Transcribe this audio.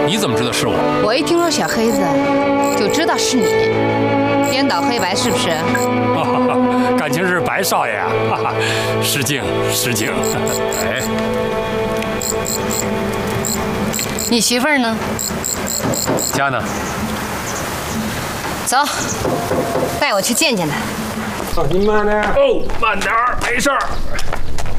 你怎么知道是我？ 我一听说小黑子，就知道是你。颠倒黑白是不是？ 感情是白少爷啊！失敬失敬。哎， 你媳妇儿呢？ 家呢？ 走，带我去见见她。 您慢点。 哦，慢点儿，没事儿。